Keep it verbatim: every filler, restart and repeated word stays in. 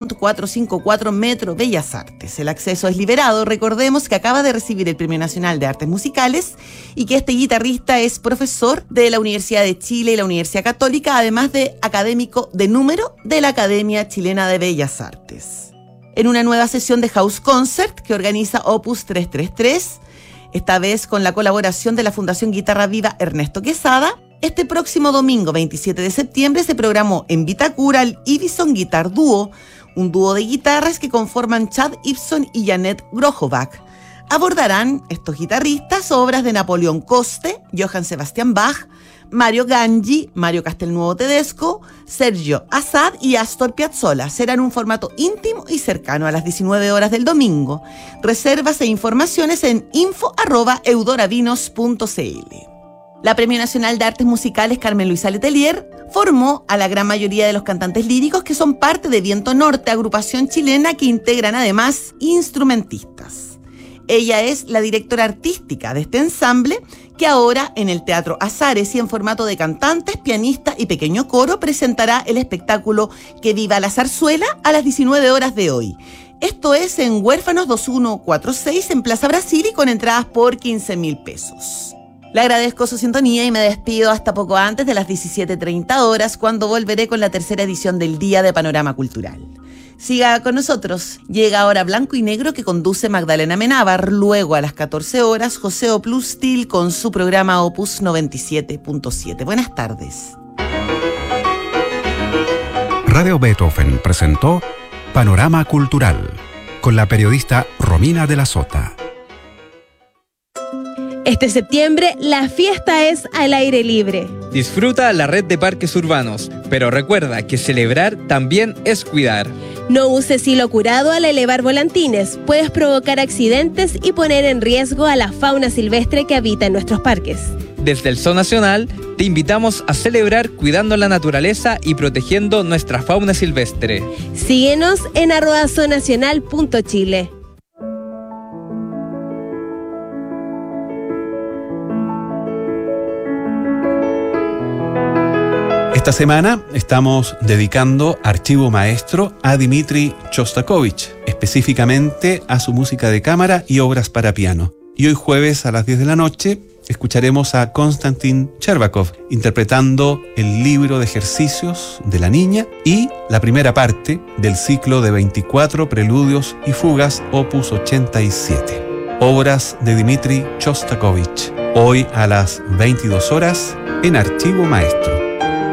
Mont cuatrocientos cincuenta y cuatro Metro Bellas Artes. El acceso es liberado. Recordemos que acaba de recibir el Premio Nacional de Artes Musicales y que este guitarrista es profesor de la Universidad de Chile y la Universidad Católica, además de académico de número de la Academia Chilena de Bellas Artes. En una nueva sesión de House Concert que organiza Opus trescientos treinta y tres, esta vez con la colaboración de la Fundación Guitarra Viva Ernesto Quesada, este próximo domingo veintisiete de septiembre se programó en Vitacura el Ibison Guitar Duo, un dúo de guitarras que conforman Chad Ibson y Janet Grohovac. Abordarán estos guitarristas obras de Napoleón Coste, Johann Sebastian Bach, Mario Gangi, Mario Castelnuovo Tedesco, Sergio Assad y Astor Piazzolla. Será en un formato íntimo y cercano a las diecinueve horas del domingo. Reservas e informaciones en info arroba eudoravinos punto cl. La Premio Nacional de Artes Musicales Carmen Luisa Letelier formó a la gran mayoría de los cantantes líricos que son parte de Viento Norte, agrupación chilena que integran además instrumentistas. Ella es la directora artística de este ensamble que ahora en el Teatro Azares y en formato de cantantes, pianistas y pequeño coro presentará el espectáculo Que Viva la Zarzuela a las diecinueve horas de hoy. Esto es en Huérfanos dos mil cuarenta y seis en Plaza Brasil y con entradas por quince mil pesos. Le agradezco su sintonía y me despido hasta poco antes de las diecisiete treinta horas, cuando volveré con la tercera edición del Día de Panorama Cultural. Siga con nosotros. Llega ahora Blanco y Negro, que conduce Magdalena Menábar. Luego a las catorce horas, José Oplustil con su programa Opus noventa y siete punto siete. Buenas tardes. Radio Beethoven presentó Panorama Cultural con la periodista Romina de la Sota. Este septiembre, la fiesta es al aire libre. Disfruta la red de parques urbanos, pero recuerda que celebrar también es cuidar. No uses hilo curado al elevar volantines. Puedes provocar accidentes y poner en riesgo a la fauna silvestre que habita en nuestros parques. Desde el Zoo Nacional, te invitamos a celebrar cuidando la naturaleza y protegiendo nuestra fauna silvestre. Síguenos en arroba zoonacional punto chile. Esta semana estamos dedicando Archivo Maestro a Dmitri Shostakovich, específicamente a su música de cámara y obras para piano. Y hoy jueves a las diez de la noche escucharemos a Konstantin Chervakov interpretando el libro de ejercicios de la niña y la primera parte del ciclo de veinticuatro preludios y fugas opus ochenta y siete. Obras de Dmitri Shostakovich, hoy a las veintidós horas en Archivo Maestro.